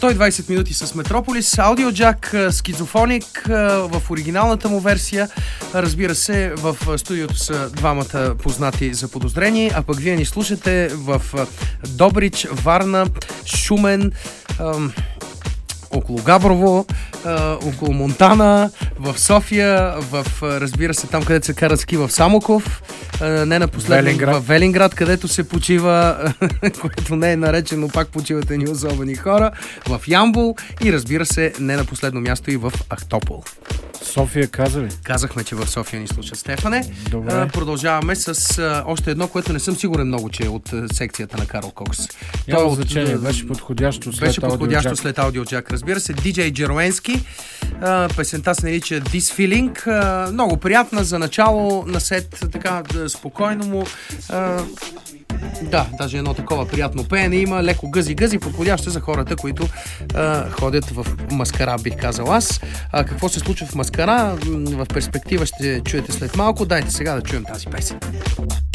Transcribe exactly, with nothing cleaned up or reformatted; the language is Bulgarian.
сто и двайсет минути с Метрополис. Аудиоджак, Скизофоник в оригиналната му версия. Разбира се, в студиото са двамата познати заподозрени, а пък вие ни слушате в Добрич, Варна, Шумен, ам, около Габрово, а, около Монтана, в София, в, разбира се, там където се карат ски в Самоков, а, не на последно в Велинград, където се почива, което не е наречено, пак почиват едни особени хора, в Ямбол и, разбира се, не на последно място и в Ахтопол. София каза ли? Казахме, че в София ни слушат, Стефане. Добре. А, продължаваме с а, още едно, което не съм сигурен много, че е от а, секцията на Карл Кокс. Няма от значение, беше подходящо след беше подходящо Аудиоджак. след Аудиоджак, разбира се. Диджей Джероенски. А, песента се нарича This Feeling. А, много приятна за начало на сет, така да, спокойно му. А, да, даже едно такова приятно пеене има, леко гъзи-гъзи, подходящо за хората, които а, ходят в маскара, бих казал аз. А, какво се случва в маскара, в перспектива ще чуете след малко. Дайте сега да чуем тази песен.